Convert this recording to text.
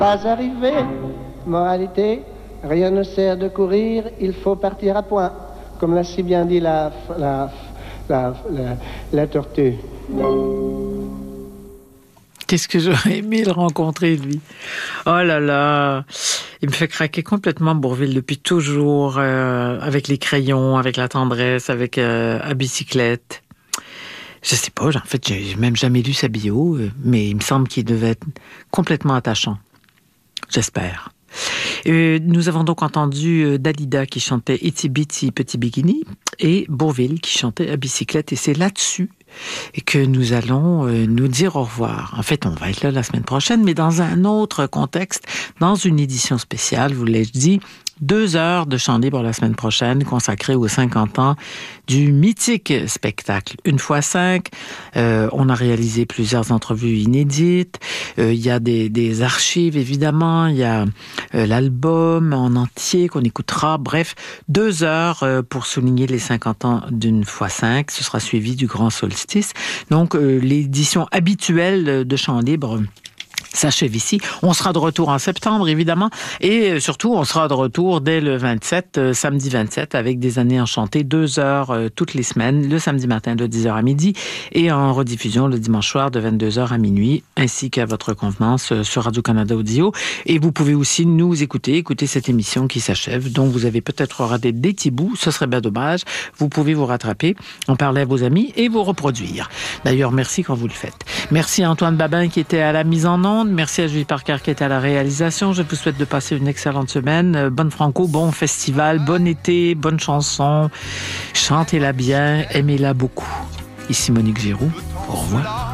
Pas arrivé, moralité, rien ne sert de courir, il faut partir à point, comme l'a si bien dit la tortue. Qu'est-ce que j'aurais aimé le rencontrer, lui. Oh là là, il me fait craquer complètement Bourvil depuis toujours, avec les crayons, avec la tendresse, avec à bicyclette. Je sais pas, en fait, j'ai même jamais lu sa bio, mais il me semble qu'il devait être complètement attachant. J'espère. Nous avons donc entendu Dalida qui chantait Itsy Bitsy Petit Bikini et Bourvil qui chantait à bicyclette. Et c'est là-dessus que nous allons nous dire au revoir. En fait, on va être là la semaine prochaine, mais dans un autre contexte, dans une édition spéciale, vous l'ai dit, 2 heures de chant libre la semaine prochaine consacrée aux 50 ans du mythique spectacle 1x5. On a réalisé plusieurs entrevues inédites. Il y a des archives, évidemment. Il y a l'album en entier qu'on écoutera. Bref, 2 heures pour souligner les 50 ans d'1x5. Ce sera suivi du Grand Solstice. Donc, l'édition habituelle de chant libre s'achève ici. On sera de retour en septembre, évidemment. Et surtout, on sera de retour dès le 27, samedi 27, avec des années enchantées, 2 heures toutes les semaines, le samedi matin de 10h à midi et en rediffusion le dimanche soir de 22h à minuit, ainsi qu'à votre convenance sur Radio-Canada Audio. Et vous pouvez aussi nous écouter cette émission qui s'achève, dont vous avez peut-être raté des petits bouts. Ce serait bien dommage. Vous pouvez vous rattraper, en parler à vos amis et vous reproduire. D'ailleurs, merci quand vous le faites. Merci à Antoine Babin qui était à la mise en onde. Merci à Julie Parker qui était à la réalisation. Je vous souhaite de passer une excellente semaine. Bonne Franco, bon festival, bon été, bonne chanson. Chantez-la bien, aimez-la beaucoup. Ici Monique Giroux. Au revoir.